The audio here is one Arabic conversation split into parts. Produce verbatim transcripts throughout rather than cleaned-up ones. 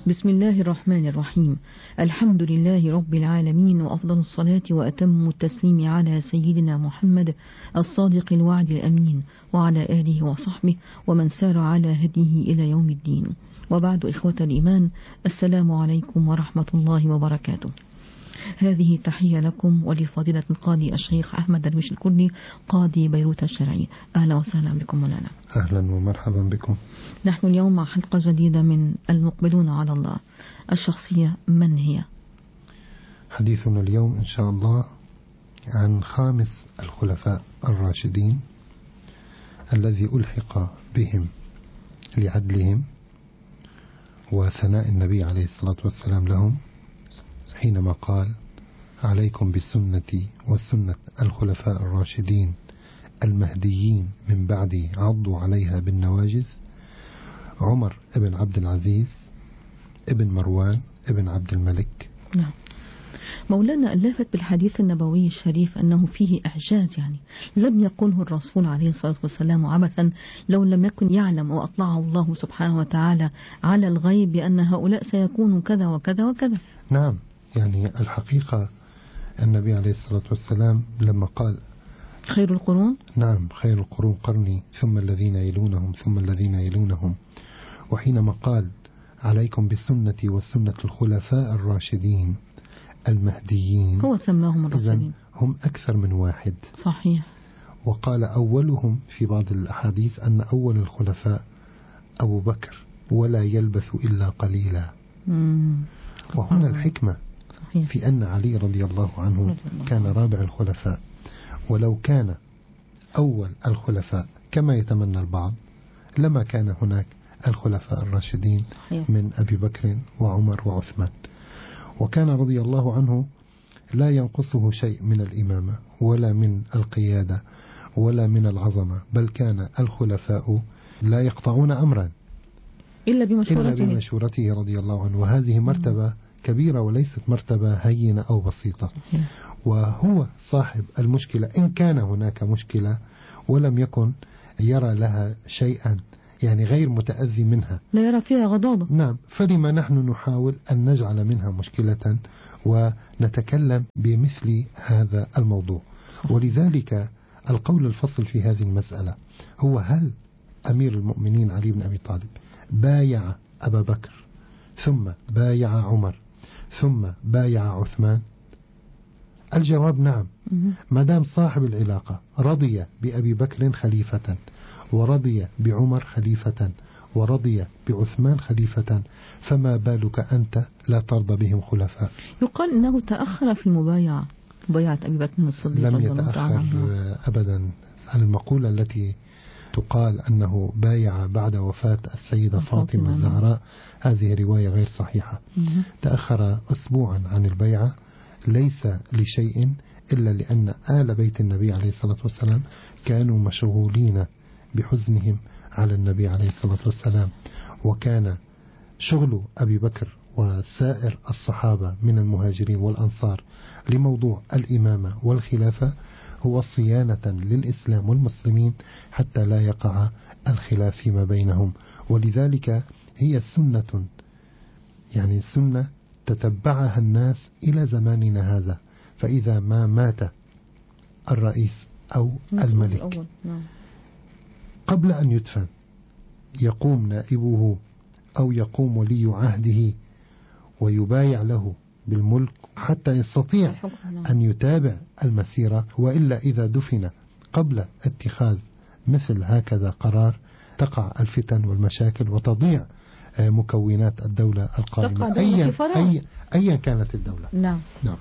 بسم الله الرحمن الرحيم. الحمد لله رب العالمين، وأفضل الصلاة وأتم التسليم على سيدنا محمد الصادق الوعد الأمين، وعلى آله وصحبه ومن سار على هديه إلى يوم الدين. وبعد، إخوة الإيمان، السلام عليكم ورحمة الله وبركاته. هذه تحية لكم ولفضيلة القاضي الشيخ أحمد درويش الكردي قاضي بيروت الشرعي. أهلا وسهلا بكم مولانا. أهلا ومرحبا بكم. نحن اليوم مع حلقة جديدة من المقبلون على الله. الشخصية من هي؟ حديثنا اليوم إن شاء الله عن خامس الخلفاء الراشدين الذي ألحق بهم لعدلهم وثناء النبي عليه الصلاة والسلام لهم، حينما قال: عليكم بسنتي وسنة الخلفاء الراشدين المهديين من بعدي عضوا عليها بالنواجذ. عمر ابن عبد العزيز ابن مروان ابن عبد الملك. نعم مولانا، اللافت بالحديث النبوي الشريف أنه فيه إعجاز، يعني لم يقله الرسول عليه الصلاة والسلام عبثا لو لم يكن يعلم وأطلعه الله سبحانه وتعالى على الغيب بأن هؤلاء سيكونوا كذا وكذا وكذا. نعم، يعني الحقيقة النبي عليه الصلاة والسلام لما قال خير القرون، نعم خير القرون قرني ثم الذين يلونهم ثم الذين يلونهم، وحينما قال عليكم بسنتي وسنة الخلفاء الراشدين المهديين، هو سماهم الراشدين، هم أكثر من واحد. صحيح. وقال أولهم في بعض الأحاديث أن أول الخلفاء أبو بكر ولا يلبث إلا قليلا. مم. وهنا الحكمة صحيح. في أن علي رضي الله عنه كان رابع الخلفاء، ولو كان أول الخلفاء كما يتمنى البعض لما كان هناك الخلفاء الراشدين من أبي بكر وعمر وعثمان. وكان رضي الله عنه لا ينقصه شيء من الإمامة ولا من القيادة ولا من العظمة، بل كان الخلفاء لا يقطعون أمرا إلا بمشورته, إلا بمشورته رضي الله عنه. وهذه مرتبة كبيرة وليست مرتبة هينة أو بسيطة. وهو صاحب المشكلة إن كان هناك مشكلة ونم يكن يرى لها شيئا يعني غير متأذي منها، لا يرى فيها غضاضة. نعم، فلما نحن نحاول أن نجعل منها مشكلة ونتكلم بمثل هذا الموضوع. ولذلك القول الفصل في هذه المسألة هو: هل أمير المؤمنين علي بن أبي طالب بايع أبا بكر ثم بايع عمر ثم بايع عثمان؟ الجواب نعم. ما دام صاحب العلاقة رضي بأبي بكر خليفة ورضي بعمر خليفة ورضي بعثمان خليفة، فما بالك أنت لا ترضى بهم خلفاء؟ يقال إنه تأخر في المبايعة، مبايعة أبي بكر الصديق. لم يتأخر أبدا. المقولة التي تقال أنه بايع بعد وفاة السيدة فاطمة الزهراء هذه رواية غير صحيحة. تأخر أسبوعا عن البيعة ليس لشيء إلا لأن آل بيت النبي عليه الصلاة والسلام كانوا مشغولين بحزنهم على النبي عليه الصلاة والسلام. وكان شغل أبي بكر وسائر الصحابة من المهاجرين والأنصار لموضوع الإمامة والخلافة هو صيانة للإسلام والمسلمين حتى لا يقع الخلاف فيما بينهم. ولذلك هي سنة، يعني سنة تتبعها الناس إلى زماننا هذا. فإذا ما مات الرئيس أو الملك قبل أن يدفن يقوم نائبه أو يقوم ولي عهده ويبايع له بالملك حتى يستطيع أن يتابع المسيرة. وإلا إذا دفن قبل اتخاذ مثل هكذا قرار تقع الفتن والمشاكل وتضيع مكونات الدولة القائمة أيا أي أي كانت الدولة. نعم. نعم.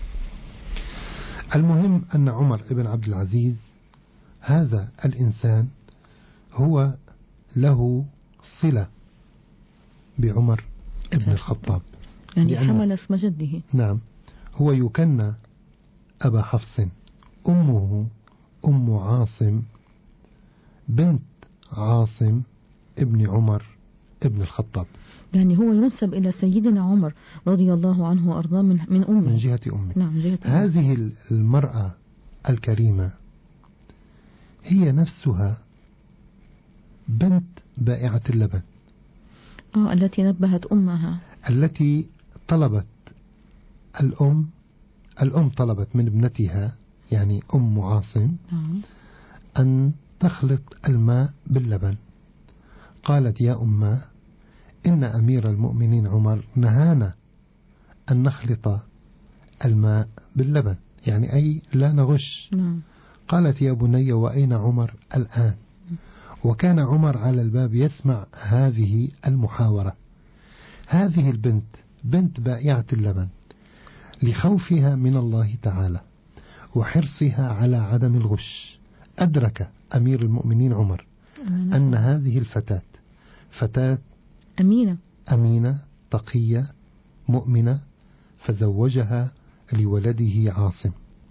المهم أن عمر بن عبد العزيز هذا الإنسان هو له صلة بعمر بن الخطاب، يعني حمل اسم جده. نعم. هو يكنى أبا حفص، أمه أم عاصم بنت عاصم ابن عمر ابن الخطاب. يعني هو ينسب إلى سيدنا عمر رضي الله عنه وأرضاه من من أمه، من جهة أمه. نعم، جهة هذه أمه. المرأة الكريمة هي نفسها بنت بائعة اللبن. آه التي نبهت أمها، التي طلبت الأم الأم طلبت من ابنتها يعني أم عاصم أن تخلط الماء باللبن. قالت: يا أمه، إن أمير المؤمنين عمر نهانا أن نخلط الماء باللبن، يعني أي لا نغش. قالت: يا بني، وأين عمر الآن؟ وكان عمر على الباب يسمع هذه المحاورة. هذه البنت بنت بائعة اللبن، لخوفها من الله تعالى وحرصها على عدم الغش، أدرك أمير المؤمنين عمر أن هذه الفتاة فتاة أمينة أمينة تقية مؤمنة، فزوجها لولده عاصم.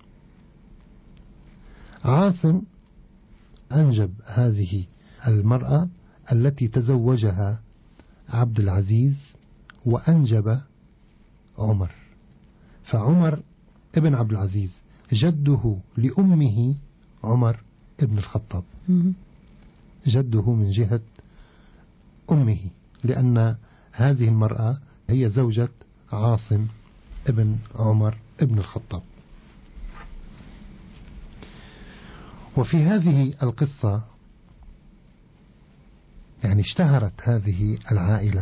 عاصم أنجب هذه المرأة التي تزوجها عبد العزيز، وأنجب عمر. فعمر ابن عبد العزيز جده لأمه عمر ابن الخطاب، جده من جهة أمه، لأن هذه المرأة هي زوجة عاصم ابن عمر ابن الخطاب. وفي هذه القصة يعني اشتهرت هذه العائلة.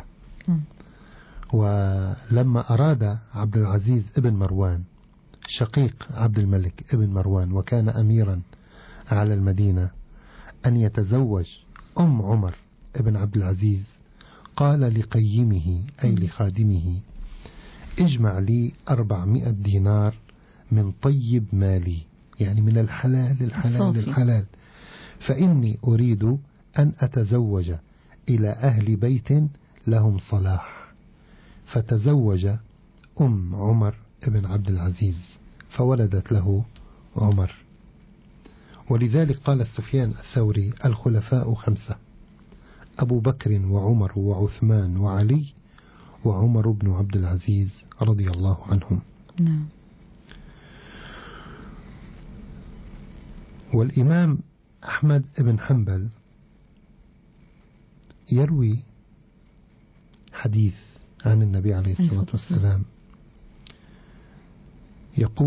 ولما أراد عبد العزيز ابن مروان شقيق عبد الملك ابن مروان وكان أميرا على المدينة أن يتزوج أم عمر ابن عبد العزيز، قال لقيمه أي لخادمه: اجمع لي أربعمائة دينار من طيب مالي، يعني من الحلال الحلال الحلال، فإني أريد أن أتزوج إلى أهل بيت لهم صلاح. فتزوج أم عمر ابن عبد العزيز فولدت له عمر. ولذلك قال سفيان الثوري: الخلفاء خمسة: أبو بكر وعمر وعثمان وعلي وعمر بن عبد العزيز رضي الله عنهم. نعم. والإمام أحمد بن حنبل يروي حديث عن النبي عليه الصلاة والسلام يقول: